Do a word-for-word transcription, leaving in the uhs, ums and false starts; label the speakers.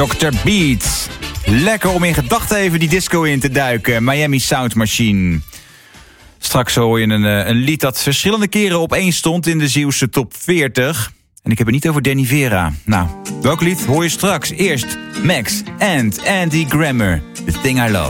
Speaker 1: dokter Beats. Lekker om in gedachten even die disco in te duiken. Miami Sound Machine. Straks hoor je een, een lied dat verschillende keren op één stond in de Zeeuwse top veertig. En ik heb het niet over Danny Vera. Nou, welk lied hoor je straks? Eerst Max and Andy Grammer, The Thing I Love.